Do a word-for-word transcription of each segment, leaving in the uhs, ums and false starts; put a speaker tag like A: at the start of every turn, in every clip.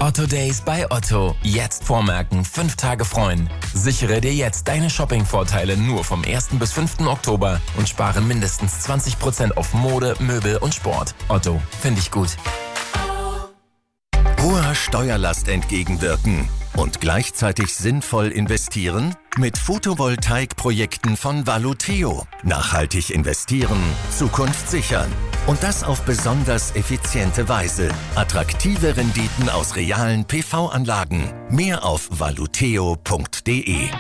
A: Otto Days bei Otto. Jetzt vormerken, fünf Tage freuen. Sichere dir jetzt deine Shopping-Vorteile nur vom ersten bis fünften Oktober und spare mindestens zwanzig Prozent auf Mode, Möbel und Sport. Otto, finde ich gut.
B: Hoher Steuerlast entgegenwirken und gleichzeitig sinnvoll investieren? Mit Photovoltaikprojekten von Valuteo. Nachhaltig investieren, Zukunft sichern. Und das auf besonders effiziente Weise. Attraktive Renditen aus realen P V-Anlagen. Mehr auf valuteo punkt de.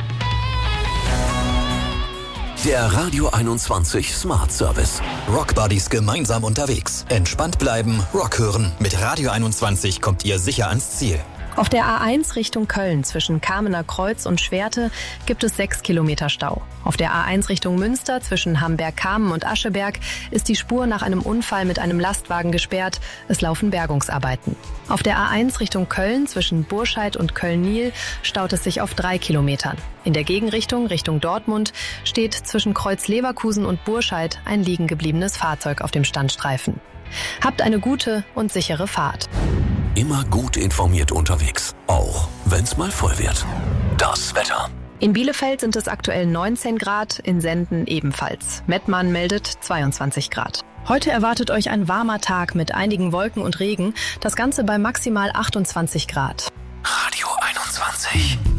C: Der Radio einundzwanzig Smart Service. Rock Buddies gemeinsam unterwegs. Entspannt bleiben, Rock hören. Mit Radio einundzwanzig kommt ihr sicher ans Ziel.
D: Auf der A eins Richtung Köln zwischen Kamener Kreuz und Schwerte gibt es sechs Kilometer Stau. Auf der A eins Richtung Münster zwischen Hamberg-Kamen und Ascheberg ist die Spur nach einem Unfall mit einem Lastwagen gesperrt. Es laufen Bergungsarbeiten. Auf der A eins Richtung Köln zwischen Burscheid und Köln-Niel staut es sich auf drei Kilometern. In der Gegenrichtung Richtung Dortmund steht zwischen Kreuz-Leverkusen und Burscheid ein liegen gebliebenes Fahrzeug auf dem Standstreifen. Habt eine gute und sichere Fahrt.
C: Immer gut informiert unterwegs, auch wenn's mal voll wird. Das Wetter.
D: In Bielefeld sind es aktuell neunzehn Grad, in Senden ebenfalls. Mettmann meldet zweiundzwanzig Grad. Heute erwartet euch ein warmer Tag mit einigen Wolken und Regen, das Ganze bei maximal achtundzwanzig Grad.
C: Radio einundzwanzig.